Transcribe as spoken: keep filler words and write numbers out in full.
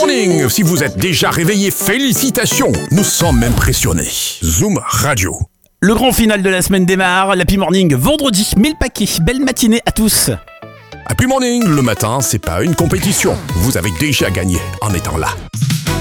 Morning. Si vous êtes déjà réveillé, félicitations. Nous sommes impressionnés. Zoom Radio. Le grand final de la semaine démarre. L'Happy Morning, vendredi, mille paquets. Belle matinée à tous. Happy Morning, le matin, c'est pas une compétition. Vous avez déjà gagné en étant là.